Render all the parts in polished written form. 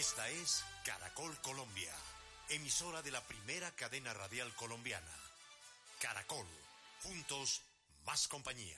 Esta es Caracol Colombia, emisora de la primera cadena radial colombiana. Caracol, juntos, más compañía.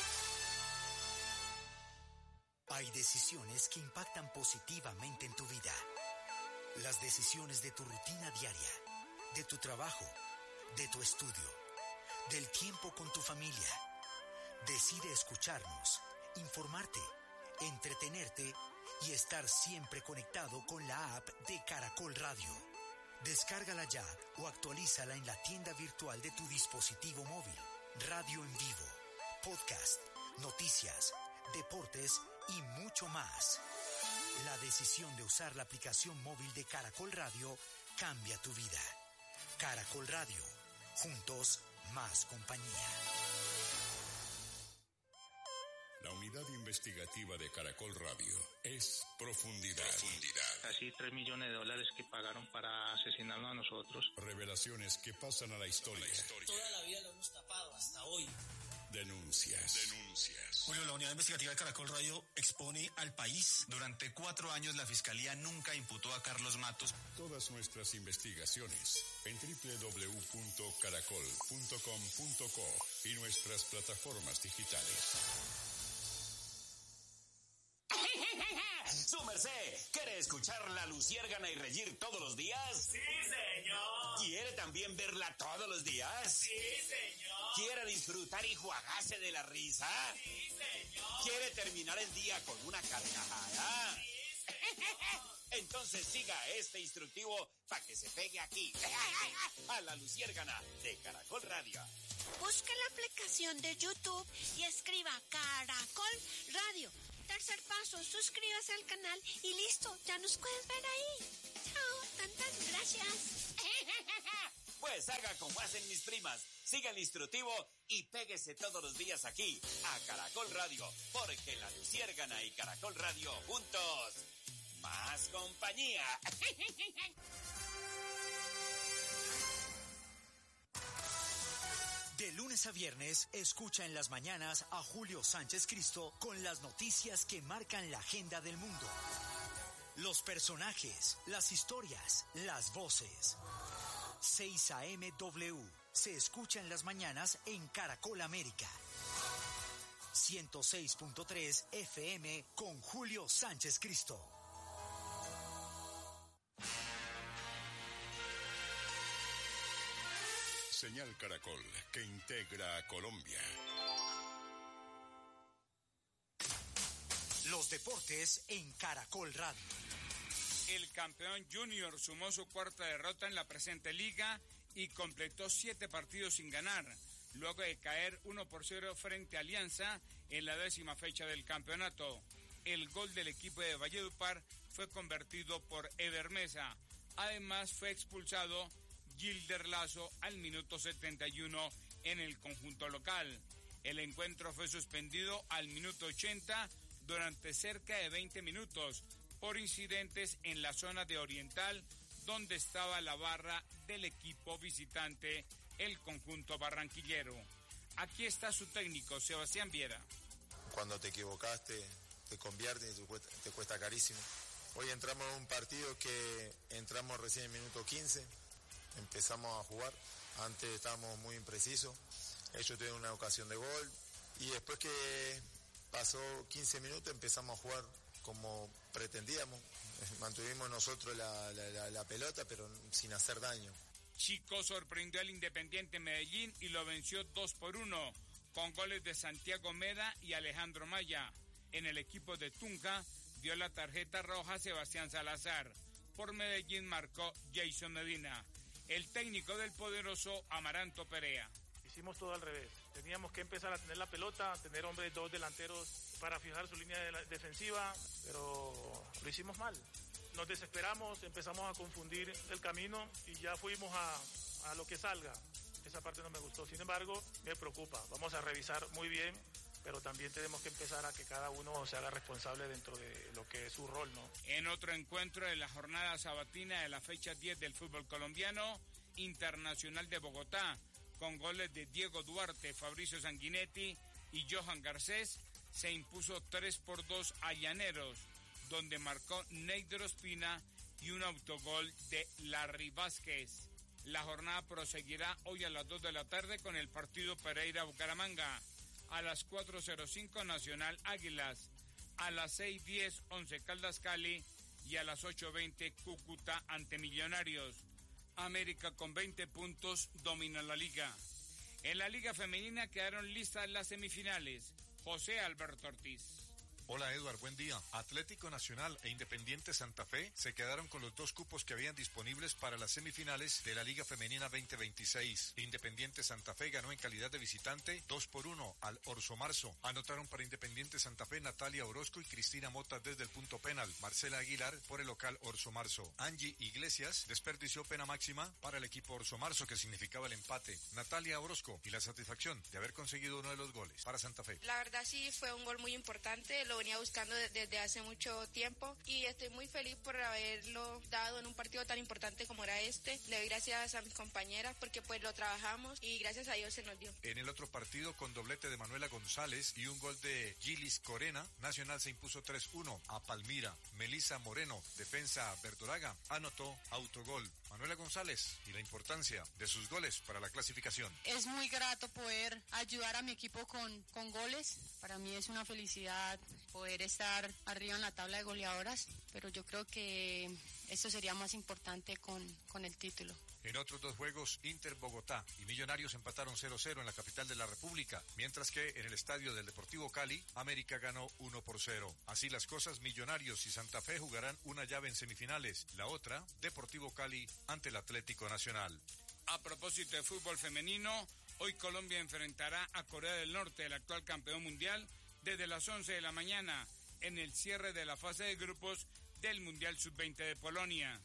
Hay decisiones que impactan positivamente en tu vida. Las decisiones de tu rutina diaria, de tu trabajo, de tu estudio, del tiempo con tu familia. Decide escucharnos, informarte, entretenerte y estar siempre conectado con la app de Caracol Radio. Descárgala ya o actualízala en la tienda virtual de tu dispositivo móvil. Radio en vivo, podcast, noticias, deportes y mucho más. La decisión de usar la aplicación móvil de Caracol Radio cambia tu vida. Caracol Radio, juntos más compañía. La unidad investigativa de Caracol Radio es Profundidad. Casi $3 millones que pagaron para asesinarnos a nosotros. Revelaciones que pasan a la historia. Toda la vida lo hemos tapado hasta hoy. Denuncias. Julio, la unidad investigativa de Caracol Radio expone al país. Durante 4 años la Fiscalía nunca imputó a Carlos Matos. Todas nuestras investigaciones en www.caracol.com.co y nuestras plataformas digitales. ¡Su merced! ¿Quiere escuchar La Luciérgana y reír todos los días? ¡Sí, señor! ¿Quiere también verla todos los días? ¡Sí, señor! ¿Quiere disfrutar y juagarse de la risa? ¡Sí, señor! ¿Quiere terminar el día con una carcajada? ¡Sí, señor! Entonces siga este instructivo para que se pegue aquí, a La Luciérgana de Caracol Radio. Busque la aplicación de YouTube y escriba Caracol Radio. Tercer paso, suscríbase al canal y listo, ya nos puedes ver ahí. Chao, tantas gracias. Pues haga como hacen mis primas, siga el instructivo y péguese todos los días aquí, a Caracol Radio, porque La Luciérgana y Caracol Radio juntos, más compañía. De lunes a viernes, escucha en las mañanas a Julio Sánchez Cristo con las noticias que marcan la agenda del mundo. Los personajes, las historias, las voces. 6 a.m. W. Se escucha en las mañanas en Caracol América. 106.3 FM con Julio Sánchez Cristo. Señal Caracol, que integra a Colombia. Los deportes en Caracol Radio. El campeón Junior sumó su cuarta derrota en la presente liga y completó 7 partidos sin ganar, luego de caer 1-0 frente a Alianza en la 10ª fecha del campeonato. El gol del equipo de Valledupar fue convertido por Ever Mesa. Además fue expulsado Gilder Lazo al minuto 71 en el conjunto local. El encuentro fue suspendido al minuto 80 durante cerca de 20 minutos por incidentes en la zona de Oriental, donde estaba la barra del equipo visitante, el conjunto barranquillero. Aquí está su técnico, Sebastián Viera. Cuando te equivocaste, te conviertes y te cuesta carísimo. Hoy entramos en un partido que entramos recién en el minuto 15. Empezamos a jugar, antes estábamos muy imprecisos, ellos tuvieron una ocasión de gol y después que pasó 15 minutos empezamos a jugar como pretendíamos, mantuvimos nosotros la pelota pero sin hacer daño. Chico sorprendió al Independiente Medellín y lo venció 2-1 con goles de Santiago Meda y Alejandro Maya. En el equipo de Tunja dio la tarjeta roja Sebastián Salazar. Por Medellín marcó Jason Medina. El técnico del poderoso Amaranto Perea. Hicimos todo al revés. Teníamos que empezar a tener la pelota, tener hombres, 2 delanteros para fijar su línea defensiva, pero lo hicimos mal. Nos desesperamos, empezamos a confundir el camino y ya fuimos a lo que salga. Esa parte no me gustó, sin embargo, me preocupa. Vamos a revisar muy bien, pero también tenemos que empezar a que cada uno se haga responsable dentro de lo que es su rol, ¿no? En otro encuentro de la jornada sabatina de la fecha 10 del fútbol colombiano, Internacional de Bogotá, con goles de Diego Duarte, Fabricio Sanguinetti y Johan Garcés, se impuso 3-2 a Llaneros, donde marcó Neidro Espina y un autogol de Larry Vázquez. La jornada proseguirá hoy a las 2 de la tarde con el partido Pereira-Bucaramanga. A las 4:05 Nacional Águilas. A las 6:10 Once Caldas Cali y a las 8:20 Cúcuta ante Millonarios. América con 20 puntos domina la liga. En la liga femenina quedaron listas las semifinales. José Alberto Ortiz. Hola Eduard, buen día. Atlético Nacional e Independiente Santa Fe se quedaron con los 2 cupos que habían disponibles para las semifinales de la Liga Femenina 2026. Independiente Santa Fe ganó en calidad de visitante 2-1 al Orso Marzo. Anotaron para Independiente Santa Fe Natalia Orozco y Cristina Mota desde el punto penal. Marcela Aguilar por el local Orso Marzo. Angie Iglesias desperdició pena máxima para el equipo Orso Marzo, que significaba el empate. Natalia Orozco y la satisfacción de haber conseguido uno de los goles para Santa Fe. La verdad sí fue un gol muy importante. Lo venía buscando desde hace mucho tiempo y estoy muy feliz por haberlo dado en un partido tan importante como era este. Le doy gracias a mis compañeras porque pues lo trabajamos y gracias a Dios se nos dio. En el otro partido, con doblete de Manuela González y un gol de Gilis Corena, Nacional se impuso 3-1 a Palmira. Melissa Moreno, defensa verdolaga, anotó autogol. Manuela González y la importancia de sus goles para la clasificación. Es muy grato poder ayudar a mi equipo con goles. Para mí es una felicidad poder estar arriba en la tabla de goleadoras, pero yo creo que esto sería más importante con el título. En otros 2 juegos, Inter Bogotá y Millonarios empataron 0-0 en la capital de la República, mientras que en el estadio del Deportivo Cali, América ganó 1-0. Así las cosas, Millonarios y Santa Fe jugarán una llave en semifinales, la otra, Deportivo Cali ante el Atlético Nacional. A propósito de fútbol femenino, hoy Colombia enfrentará a Corea del Norte, el actual campeón mundial, desde las 11 de la mañana, en el cierre de la fase de grupos del Mundial Sub-20 de Polonia.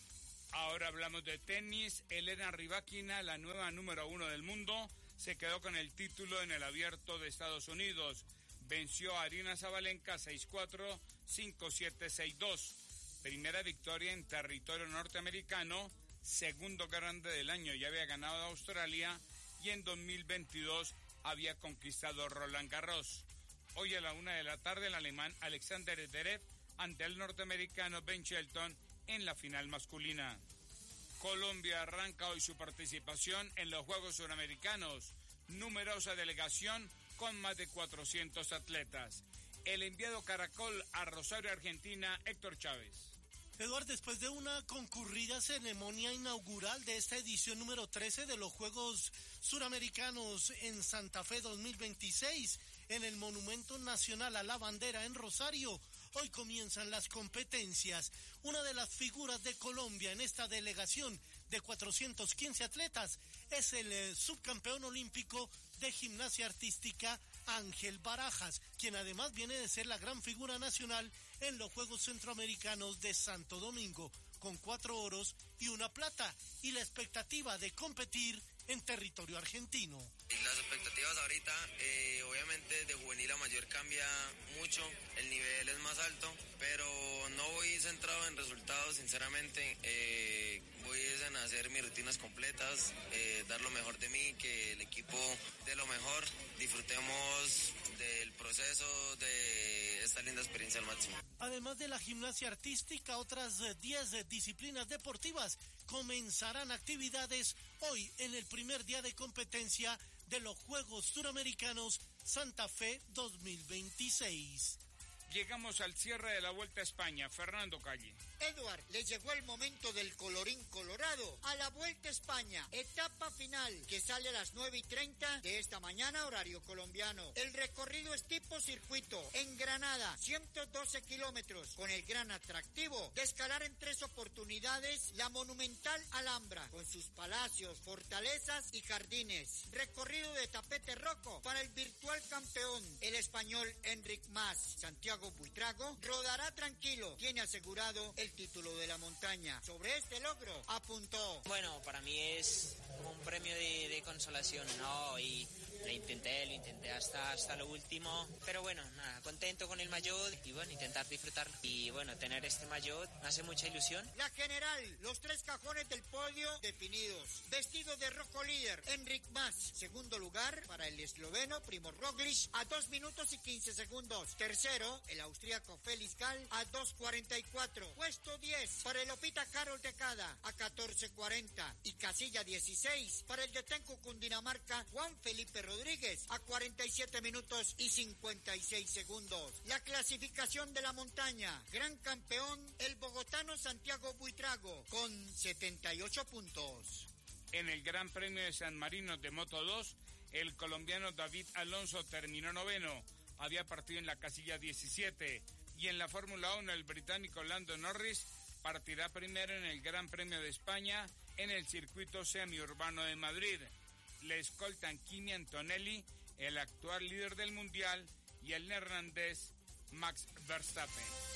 Ahora hablamos de tenis. Elena Rybakina, la nueva número 1 del mundo, se quedó con el título en el Abierto de Estados Unidos. Venció a Aryna Sabalenka 6-4, 5-7, 6-2. Primera victoria en territorio norteamericano, segundo grande del año. Ya había ganado a Australia y en 2022 había conquistado Roland Garros. Hoy a la 1 de la tarde el alemán Alexander Zverev ante el norteamericano Ben Shelton en la final masculina. Colombia arranca hoy su participación en los Juegos Suramericanos. Numerosa delegación con más de 400 atletas. El enviado Caracol a Rosario, Argentina, Héctor Chávez. Eduard, después de una concurrida ceremonia inaugural de esta edición número 13 de los Juegos Suramericanos en Santa Fe 2026, en el Monumento Nacional a la Bandera en Rosario, hoy comienzan las competencias. Una de las figuras de Colombia en esta delegación de 415 atletas es el subcampeón olímpico de gimnasia artística Ángel Barajas, quien además viene de ser la gran figura nacional en los Juegos Centroamericanos de Santo Domingo, con 4 oros y 1 plata, y la expectativa de competir en territorio argentino. Las expectativas ahorita, obviamente de juvenil a mayor cambia mucho, el nivel es más alto, pero no voy centrado en resultados, sinceramente, voy a hacer mis rutinas completas, dar lo mejor de mí, que el equipo dé lo mejor, disfrutemos del proceso, de esta linda experiencia al máximo. Además de la gimnasia artística, otras 10 disciplinas deportivas comenzarán actividades hoy en el primer día de competencia de los Juegos Suramericanos Santa Fe 2026. Llegamos al cierre de la Vuelta a España. Fernando Calle. Edward, le llegó el momento del colorín colorado a la Vuelta a España, etapa final, que sale a las 9:30 de esta mañana, horario colombiano. El recorrido es tipo circuito, en Granada, 112 kilómetros, con el gran atractivo de escalar en 3 oportunidades la monumental Alhambra, con sus palacios, fortalezas y jardines. Recorrido de tapete rojo para el virtual campeón, el español Enric Mas. Santiago Buitrago rodará tranquilo, tiene asegurado el título de la montaña. Sobre este logro apuntó: bueno, para mí es como un premio de consolación, ¿no? Y lo intenté hasta lo último, pero bueno, nada, contento con el maillot y bueno, intentar disfrutarlo. Y bueno, tener este maillot me hace mucha ilusión. La general, los 3 cajones del podio definidos. Vestido de rojo líder, Enric Mas. Segundo lugar para el esloveno Primož Roglič a 2 minutos y 15 segundos. Tercero, el austríaco Felix Gall a 2 14:44. Puesto 10 para el Opita Carol Tecada a 14:40. Y casilla 16 para el de Tenco Cundinamarca Juan Felipe Rodríguez a 47 minutos y 56 segundos. La clasificación de la montaña. Gran campeón el bogotano Santiago Buitrago con 78 puntos. En el Gran Premio de San Marino de Moto 2, el colombiano David Alonso terminó noveno. Había partido en la casilla 17. Y en la Fórmula 1, el británico Lando Norris partirá primero en el Gran Premio de España en el circuito semiurbano de Madrid. Le escoltan Kimi Antonelli, el actual líder del mundial, y el neerlandés Max Verstappen.